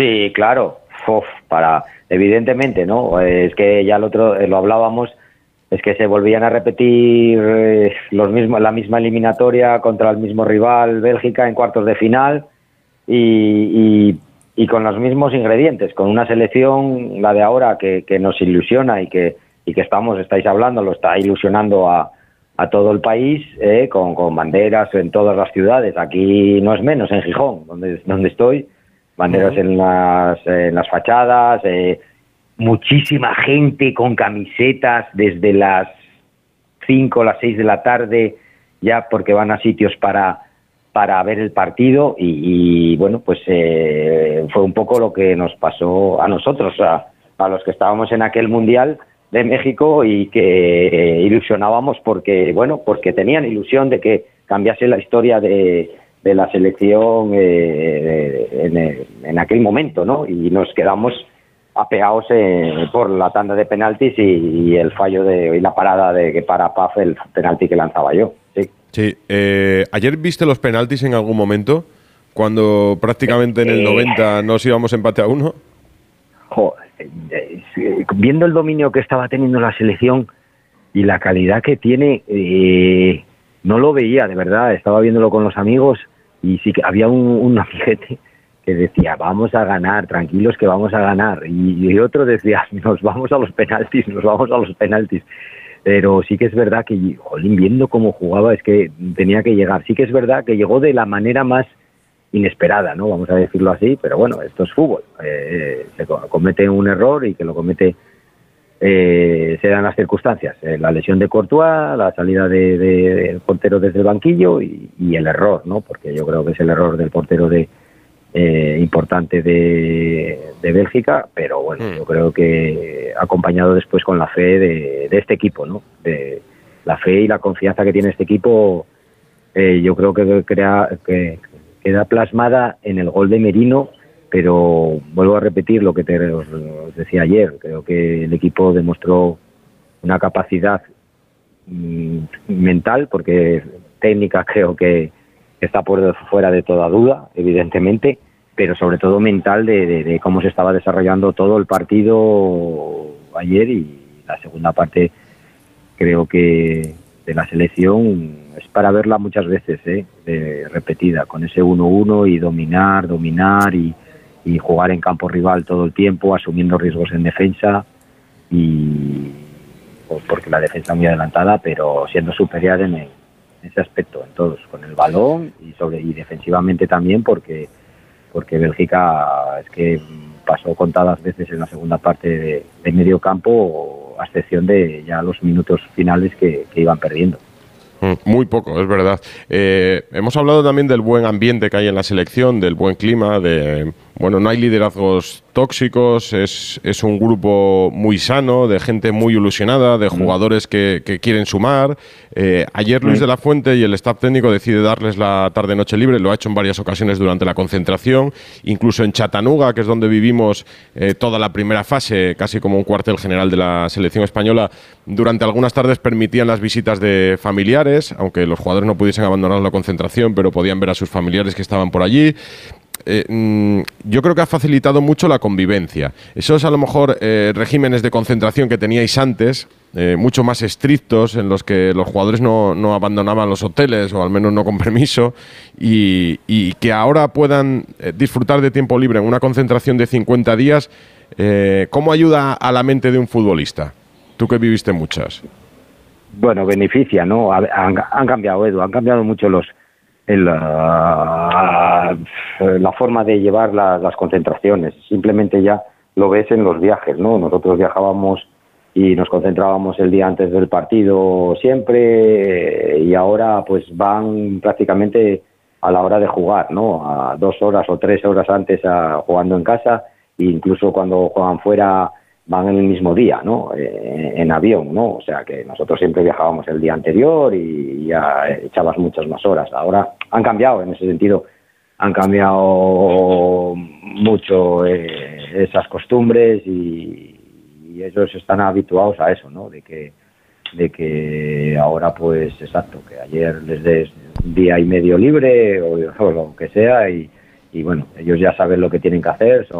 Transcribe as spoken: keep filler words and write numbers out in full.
Sí, claro, Uf, para evidentemente, ¿no? Es que ya el otro lo hablábamos, es que se volvían a repetir eh, los mismos, la misma eliminatoria contra el mismo rival, Bélgica, en cuartos de final y, y, y con los mismos ingredientes, con una selección, la de ahora, que, que nos ilusiona y que, y que estamos, estáis hablando, lo está ilusionando a, a todo el país, eh, con, con banderas en todas las ciudades. Aquí no es menos, en Gijón, donde, donde estoy, banderas uh-huh. en, las, en las fachadas, eh, muchísima gente con camisetas desde las cinco o las seis de la tarde, ya porque van a sitios para, para ver el partido y, y bueno, pues eh, fue un poco lo que nos pasó a nosotros, a, a los que estábamos en aquel Mundial de México y que eh, ilusionábamos porque, bueno, porque tenían ilusión de que cambiase la historia de, de la selección eh, en, en aquel momento, ¿no? Y nos quedamos apeados eh, por la tanda de penaltis y, y el fallo de y la parada de que para Paf el penalti que lanzaba yo. Sí. Sí. Eh, ¿Ayer viste los penaltis en algún momento? Cuando prácticamente en el noventa nos íbamos empate a uno. Joder, eh, eh, viendo el dominio que estaba teniendo la selección y la calidad que tiene, eh, no lo veía, de verdad. Estaba viéndolo con los amigos y sí que había un, un amiguete que decía, vamos a ganar, tranquilos que vamos a ganar. Y, y otro decía, nos vamos a los penaltis, nos vamos a los penaltis. Pero sí que es verdad que, jolín, viendo cómo jugaba, es que tenía que llegar. Sí que es verdad que llegó de la manera más inesperada, ¿no? Vamos a decirlo así, pero bueno, esto es fútbol. Eh, se comete un error y que lo comete, eh, se dan las circunstancias. Eh, la lesión de Courtois, la salida de, de, del portero desde el banquillo y, y el error, ¿no? Porque yo creo que es el error del portero de Eh, importante de, de Bélgica, pero bueno, mm. yo creo que acompañado después con la fe de, de este equipo, ¿no? De la fe y la confianza que tiene este equipo, eh, yo creo que, crea, que queda plasmada en el gol de Merino, pero vuelvo a repetir lo que te, os, os decía ayer, creo que el equipo demostró una capacidad mm, mental, porque técnica creo que está por fuera de toda duda, evidentemente, pero sobre todo mental de, de, de cómo se estaba desarrollando todo el partido ayer y la segunda parte creo que de la selección es para verla muchas veces, ¿eh? De, repetida, con ese uno uno y dominar, dominar y, y jugar en campo rival todo el tiempo, asumiendo riesgos en defensa y pues porque la defensa muy adelantada, pero siendo superior en el ese aspecto, en todos, con el balón y sobre y defensivamente también, porque porque Bélgica es que pasó contadas veces en la segunda parte de, de medio campo, a excepción de ya los minutos finales que, que iban perdiendo. Muy poco, es verdad. Eh, hemos hablado también del buen ambiente que hay en la selección, del buen clima, de bueno, no hay liderazgos tóxicos, es, es un grupo muy sano, de gente muy ilusionada, de jugadores que, que quieren sumar. Eh, ayer Luis de la Fuente y el staff técnico decide darles la tarde-noche libre, lo ha hecho en varias ocasiones durante la concentración, incluso en Chattanooga, que es donde vivimos eh, toda la primera fase, casi como un cuartel general de la selección española. Durante algunas tardes permitían las visitas de familiares, aunque los jugadores no pudiesen abandonar la concentración, pero podían ver a sus familiares que estaban por allí. Eh, mmm, yo creo que ha facilitado mucho la convivencia. Esos a lo mejor eh, regímenes de concentración que teníais antes, eh, mucho más estrictos, en los que los jugadores no, no abandonaban los hoteles, o al menos no con permiso, y, y que ahora puedan eh, disfrutar de tiempo libre en una concentración de cincuenta días, eh, ¿cómo ayuda a la mente de un futbolista? Tú que viviste muchas. Bueno, beneficia, ¿no? Han, han cambiado, Edu, han cambiado mucho los el, uh, la forma de llevar la, las concentraciones. Simplemente ya lo ves en los viajes, ¿no? Nosotros viajábamos y nos concentrábamos el día antes del partido siempre, y ahora pues van prácticamente a la hora de jugar, ¿no? A dos horas o tres horas antes a, jugando en casa, e incluso cuando juegan fuera van en el mismo día, ¿no? Eh, en avión, ¿no? O sea que nosotros siempre viajábamos el día anterior y ya echabas muchas más horas. Ahora han cambiado en ese sentido, han cambiado mucho eh, esas costumbres y, y ellos están habituados a eso, ¿no? De que de que ahora pues exacto, que ayer les des un día y medio libre o, o lo que sea y, y bueno, ellos ya saben lo que tienen que hacer, son